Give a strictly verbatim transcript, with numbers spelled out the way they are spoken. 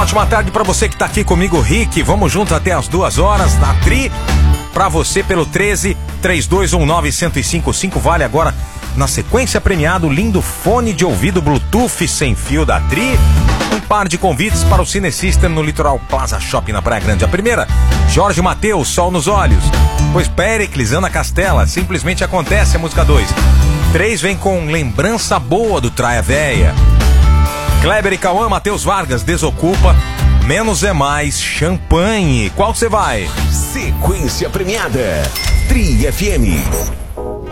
Ótima tarde pra você que tá aqui comigo, Rick. Vamos junto até as duas horas na Tri. Pra você pelo treze, três dois um nove, um zero cinco cinco. Vale agora na sequência premiado lindo fone de ouvido Bluetooth sem fio da Tri. Um par de convites para o Cine System no Litoral Plaza Shopping na Praia Grande. A primeira, Jorge Mateus, Sol nos Olhos. Pois Péricles, Ana Castela, Simplesmente Acontece, a música dois. três vem com Lembrança Boa do Traia Véia. Kleber e Cauã, Matheus Vargas, Desocupa. Menos é Mais, Champanhe. Qual você vai? Sequência premiada, Tri F M.